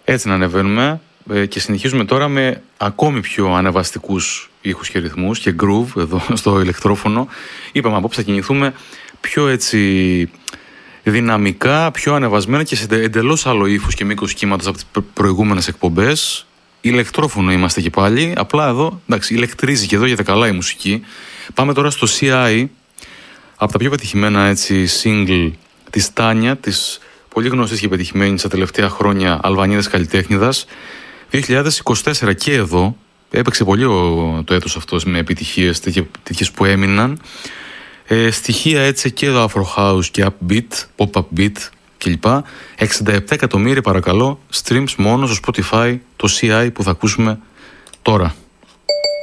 Έτσι να ανεβαίνουμε και συνεχίζουμε τώρα με ακόμη πιο ανεβαστικούς ήχους και ρυθμούς και groove εδώ στο ηλεκτρόφωνο. Είπαμε απόψε θα κινηθούμε πιο έτσι δυναμικά, πιο ανεβασμένα και σε εντελώς άλλο ύφος και μήκος κύματος από τις προηγούμενες εκπομπές. Ηλεκτρόφωνο είμαστε και πάλι, απλά εδώ, εντάξει, ηλεκτρίζει και εδώ για τα καλά η μουσική. Πάμε τώρα στο CI, από τα πιο πετυχημένα έτσι single της Τάνια, της πολύ γνωστής και πετυχημένη στα τελευταία χρόνια Αλβανίδας καλλιτέχνηδας. 2024 και εδώ έπαιξε πολύ το έτος αυτός με επιτυχίες τέτοιες που έμειναν. Στοιχεία έτσι και εδώ Afro House και Upbeat, Pop-Up Beat κλπ. 67 εκατομμύρια παρακαλώ streams μόνο στο Spotify, το CI που θα ακούσουμε τώρα.